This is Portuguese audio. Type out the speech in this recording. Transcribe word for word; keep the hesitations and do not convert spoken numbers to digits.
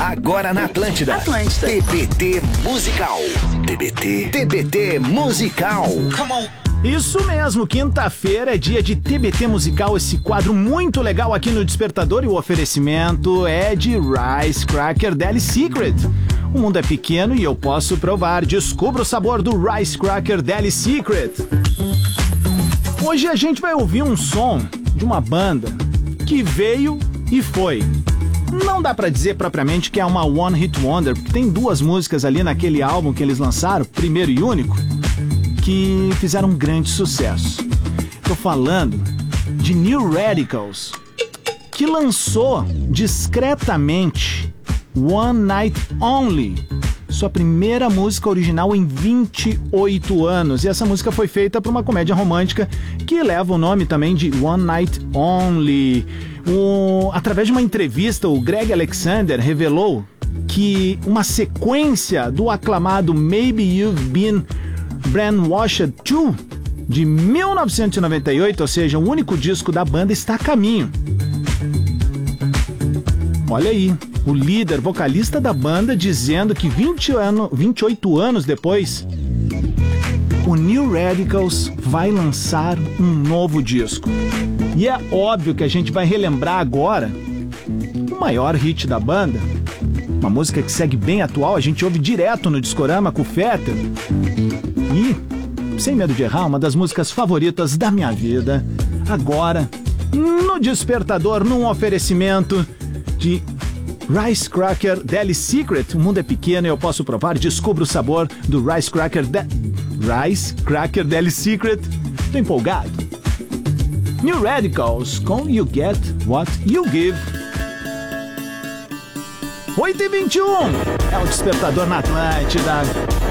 Agora na Atlântida. Atlântida. T B T Musical. T B T. T B T Musical. Come on. Isso mesmo, quinta-feira é dia de T B T Musical, esse quadro muito legal aqui no Despertador, e o oferecimento é de Rice Cracker Deli Secret. O mundo é pequeno e eu posso provar. Descubra o sabor do Rice Cracker Deli Secret. Hoje a gente vai ouvir um som de uma banda que veio e foi. Não dá pra dizer propriamente que é uma One Hit Wonder, porque tem duas músicas ali naquele álbum que eles lançaram, primeiro e único, que fizeram um grande sucesso. Tô falando de New Radicals, que lançou discretamente One Night Only, sua primeira música original em vinte e oito anos. E essa música foi feita para uma comédia romântica que leva o nome também de One Night Only. O... Através de uma entrevista, o Greg Alexander revelou que uma sequência do aclamado Maybe You've Been Brainwashed dois, de mil novecentos e noventa e oito, ou seja, o único disco da banda, está a caminho. Olha aí, o líder, vocalista da banda, dizendo que vinte anos, vinte e oito anos depois, o New Radicals vai lançar um novo disco. E é óbvio que a gente vai relembrar agora o maior hit da banda, uma música que segue bem atual, a gente ouve direto no Discorama com o Fetter. E, sem medo de errar, uma das músicas favoritas da minha vida, agora, no Despertador, num oferecimento de Rice Cracker Deli Secret. O mundo é pequeno e eu posso provar. Descubra o sabor do Rice Cracker de... Rice Cracker Deli Secret. Tô empolgado. New Radicals com You Get What You Give. oito e vinte e um é o Despertador na Atlântida.